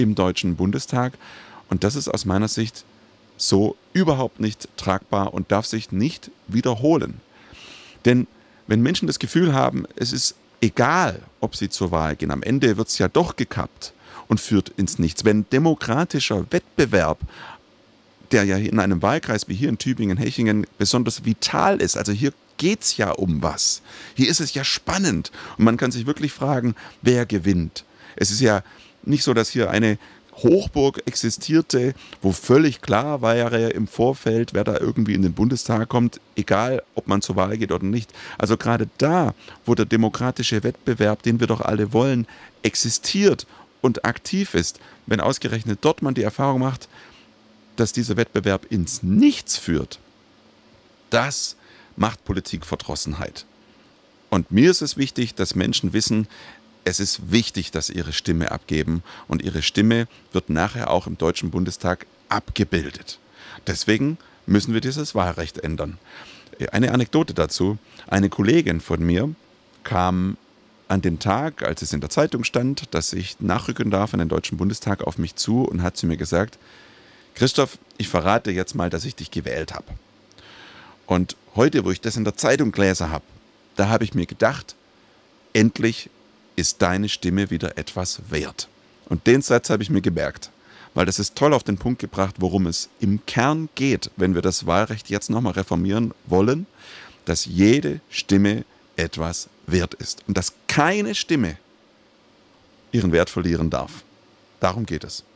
im Deutschen Bundestag. Und das ist aus meiner Sicht so überhaupt nicht tragbar und darf sich nicht wiederholen. Denn wenn Menschen das Gefühl haben, es ist egal, ob sie zur Wahl gehen, am Ende wird es ja doch gekappt und führt ins Nichts. Wenn demokratischer Wettbewerb, der ja in einem Wahlkreis wie hier in Tübingen, Hechingen besonders vital ist, also hier geht es ja um was. Hier ist es ja spannend und man kann sich wirklich fragen, wer gewinnt. Es ist ja nicht so, dass hier eine Hochburg existierte, wo völlig klar wäre im Vorfeld, wer da irgendwie in den Bundestag kommt, egal ob man zur Wahl geht oder nicht. Also gerade da, wo der demokratische Wettbewerb, den wir doch alle wollen, existiert und aktiv ist, wenn ausgerechnet dort man die Erfahrung macht, dass dieser Wettbewerb ins Nichts führt, das macht Politikverdrossenheit. Und mir ist es wichtig, dass Menschen wissen, es ist wichtig, dass sie ihre Stimme abgeben und ihre Stimme wird nachher auch im Deutschen Bundestag abgebildet. Deswegen müssen wir dieses Wahlrecht ändern. Eine Anekdote dazu. Eine Kollegin von mir kam an den Tag, als es in der Zeitung stand, dass ich nachrücken darf in den Deutschen Bundestag, auf mich zu und hat zu mir gesagt, Christoph, ich verrate jetzt mal, dass ich dich gewählt habe. Und heute, wo ich das in der Zeitung gelesen habe, da habe ich mir gedacht, endlich ist deine Stimme wieder etwas wert. Und den Satz habe ich mir gemerkt, weil das ist toll auf den Punkt gebracht, worum es im Kern geht, wenn wir das Wahlrecht jetzt nochmal reformieren wollen, dass jede Stimme etwas wert ist und dass keine Stimme ihren Wert verlieren darf. Darum geht es.